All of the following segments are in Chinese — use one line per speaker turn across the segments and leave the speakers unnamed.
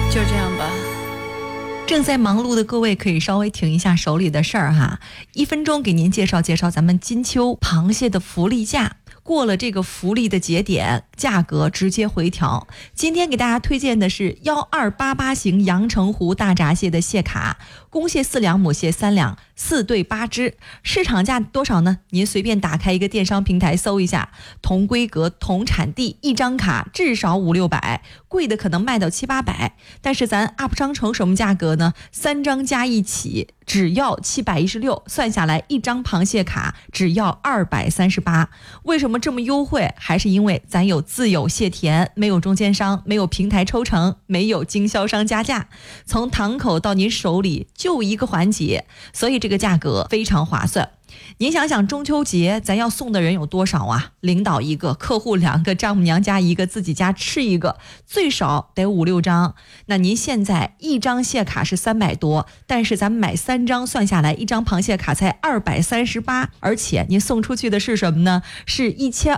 就这样吧。
正在忙碌的各位可以稍微停一下手里的事儿哈，1分钟给您介绍介绍咱们金秋螃蟹的福利价。过了这个福利的节点，价格直接回调。今天给大家推荐的是1288型阳澄湖大闸蟹的蟹卡，公蟹4两，母蟹3两，4对8只，市场价多少呢？您随便打开一个电商平台搜一下，同规格同产地，一张卡至少500-600，贵的可能卖到700-800，但是咱 UP 商城什么价格呢？3张加一起只要716，算下来一张螃蟹卡只要238。为什么这么优惠？还是因为咱有自有蟹田，没有中间商，没有平台抽成，没有经销商加价，从堂口到您手里就一个环节，所以这个价格非常划算。您想想中秋节咱要送的人有多少啊？领导1个，客户2个，丈母娘家1个，自己家吃1个，最少得5-6张。那您现在一张蟹卡是300多，但是咱买3张算下来，一张螃蟹卡才238，而且您送出去的是什么呢？是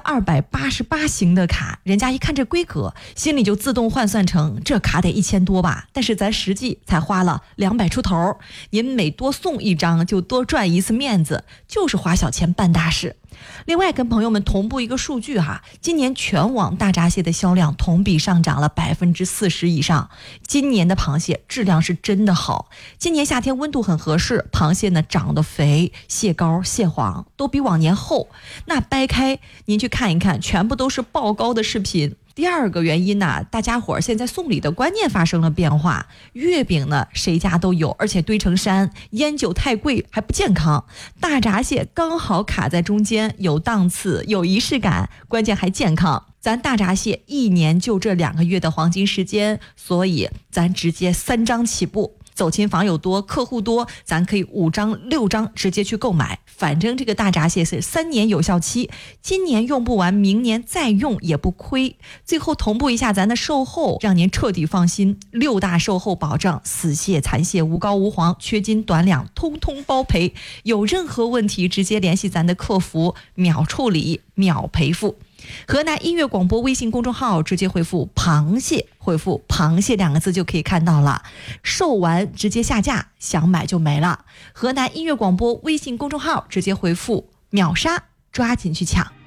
1288型的卡，人家一看这规格，心里就自动换算成这卡得1000多吧，但是咱实际才花了200出头，您每多送1张就多赚1次面子，就是花小钱办大事。另外跟朋友们同步一个数据哈，今年全网大闸蟹的销量同比上涨了40%以上。今年的螃蟹质量是真的好，今年夏天温度很合适，螃蟹呢长得肥，蟹膏蟹黄都比往年厚。那掰开您去看一看，全部都是爆高的视频。第二个原因呢，大家伙儿现在送礼的观念发生了变化，月饼呢谁家都有，而且堆成山，烟酒太贵还不健康，大闸蟹刚好卡在中间，有档次有仪式感，关键还健康。咱大闸蟹1年就这2个月的黄金时间，所以咱直接3张起步，走亲访友多，客户多，咱可以5张6张直接去购买，反正这个大闸蟹是3年有效期，今年用不完，明年再用也不亏。最后同步一下咱的售后，让您彻底放心，6大售后保障，死蟹残蟹无膏无黄，缺斤短两通通包赔，有任何问题直接联系咱的客服，秒处理秒赔付。河南音乐广播微信公众号直接回复螃蟹，回复螃蟹2个字就可以看到了，售完直接下架，想买就没了。河南音乐广播微信公众号直接回复秒杀，抓紧去抢。